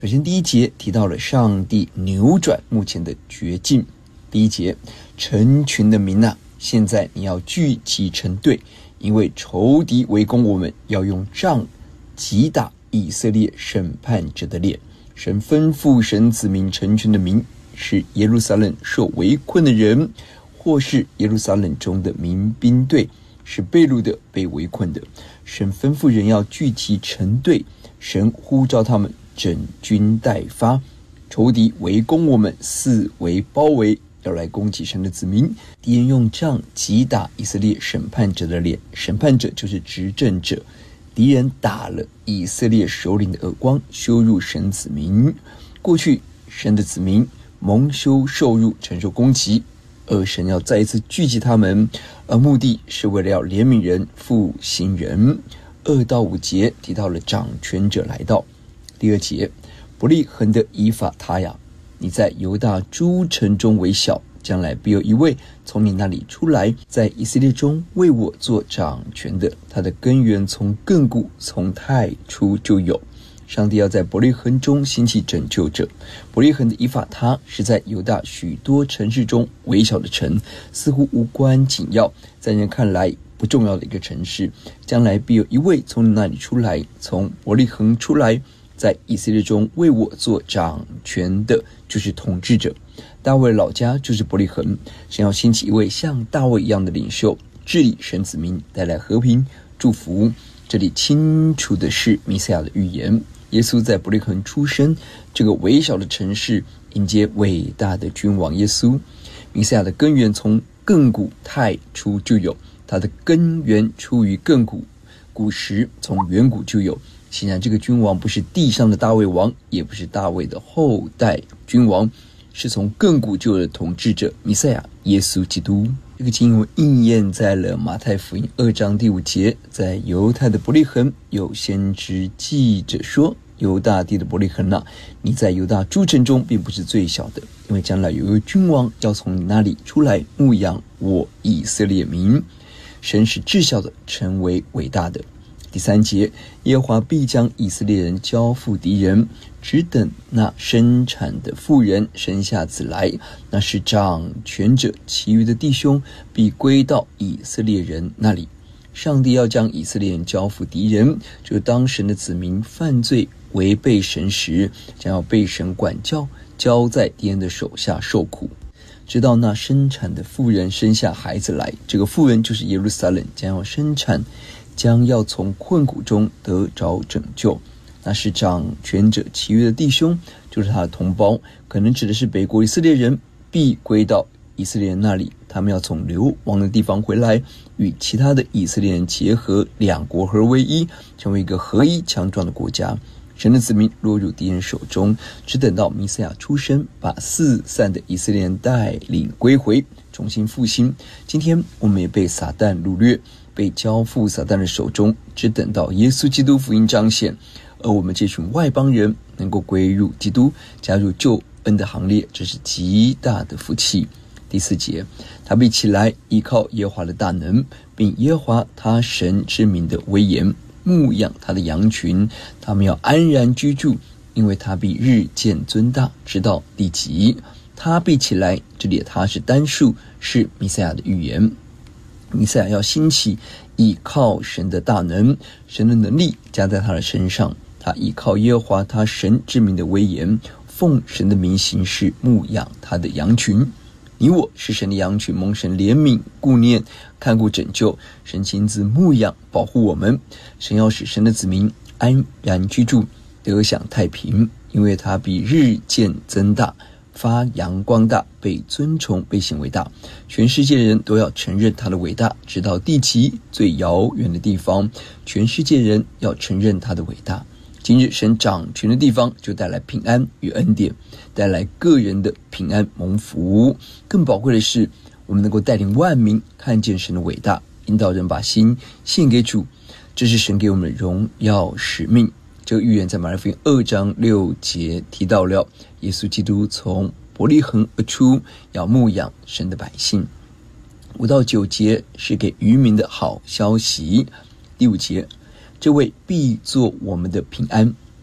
首先第一节提到了上帝扭转目前的绝境。第一节，成群的民啊，现在你要聚集成队，因为仇敌围攻我们，要用杖击打以色列审判者的脸。神吩咐神子民成群的民，是耶路撒冷受围困的人，或是耶路撒冷中的民兵队，是被掳的被围困的。神吩咐人要聚集成队，神呼召他们整军待发，仇敌围攻我们，四围包围，要来攻击神的子民。敌人用杖击打以色列审判者的脸，审判者就是执政者。敌人打了以色列首领的耳光，羞辱神子民。过去神的子民蒙羞受辱，承受攻击，而神要再一次聚集他们，而目的是为了要怜悯人，复兴人。2到5节提到了掌权者来到。第2节，伯利恒的以法他呀，你在犹大诸城中为小，将来必有一位从你那里出来，在以色列中为我做掌权的。他的根源从亘古从太初就有。上帝要在伯利恒中兴起拯救者。伯利恒的以法他是在犹大许多城市中微小的城，似乎无关紧要，在人看来不重要的一个城市。将来必有一位从你那里出来，从伯利恒出来，在以色列中为我做掌权的，就是统治者。大卫老家就是伯利恒，神要兴起一位像大卫一样的领袖，治理神子民，带来和平祝福。这里清楚的是弥赛亚的预言。耶稣在伯利恒出生，这个微小的城市迎接伟大的君王耶稣。弥赛亚的根源从亘古太初就有，他的根源出于亘古，古时从远古就有。显然这个君王不是地上的大卫王，也不是大卫的后代君王，是从亘古就有的统治者弥赛亚耶稣基督。这个经文应验在了马太福音2章第5节，在犹太的伯利恒，有先知记着说，犹大地的伯利恒啊，你在犹大诸城中并不是最小的，因为将来有一位君王要从你那里出来，牧养我以色列民。神使至小的成为伟大的。第3节，耶和华必将以色列人交付敌人，只等那生产的妇人生下子来，那是掌权者其余的弟兄必归到以色列人那里。上帝要将以色列人交付敌人，就是当神的子民犯罪违背神时，将要被神管教，交在敌人的手下受苦，直到那生产的妇人生下孩子来。这个妇人就是耶路撒冷，将要生产，将要从困苦中得着拯救。那是掌权者其余的弟兄，就是他的同胞，可能指的是北国以色列人，必归到以色列人那里。他们要从流亡的地方回来，与其他的以色列人结合，两国合为一，成为一个合一强壮的国家。神的子民落入敌人手中，只等到弥赛亚出生，把四散的以色列人带领归回，重新复兴。今天我们也被撒旦掳掠，被交付撒旦的手中，只等到耶稣基督福音彰显，而我们这群外邦人能够归入基督，加入救恩的行列，这是极大的福气。第4节，他必起来依靠耶和华的大能，并耶和华他神之名的威严，牧养他的羊群，他们要安然居住，因为他必日渐尊大，直到地极。他必起来，这里的他是单数，是弥赛亚的预言。弥赛亚要兴起，依靠神的大能，神的能力加在他的身上，他依靠耶和华他神之名的威严，奉神的名行事，牧养他的羊群。你我是神的羊群，蒙神怜悯顾念看顾拯救，神亲自牧养保护我们。神要使神的子民安然居住，得享太平，因为他必日渐增大，发扬光大，被尊崇，被显伟大。全世界人都要承认他的伟大，直到地极最遥远的地方，全世界人要承认他的伟大。今日神掌权的地方，就带来平安与恩典，带来个人的平安蒙福。更宝贵的是，我们能够带领万民看见神的伟大，引导人把心献给主，这是神给我们的荣耀使命。这个预言在马太福音2章6节提到了耶稣基督从伯利恒而出，要牧养神的百姓。5到9节是给渔民的好消息。第5节，这位必做我们的平安，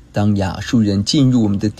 当亚述人进入我们的